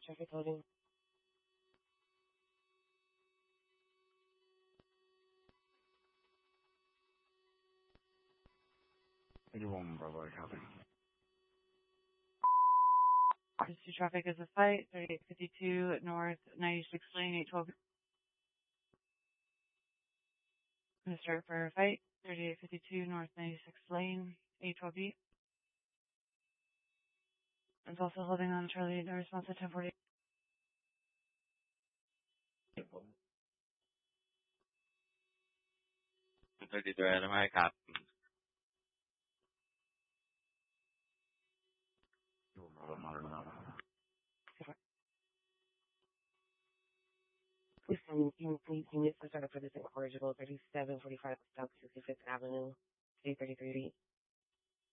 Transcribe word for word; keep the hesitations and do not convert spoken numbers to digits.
Traffic loading. eighty-one, Bravo, copy. Emergency traffic is a site, thirty-eight fifty-two North ninety-six Lane, eight twelve. I'm going to start for a fight, thirty-eight fifty-two North ninety-six Lane, eight twelve B. It's also holding on Charlie, no response at ten forty. thirty-three Adam, I copy. Please send please units to start up for this incorrigible thirty-seven forty-five South sixty-fifth Avenue, three thirty-three B.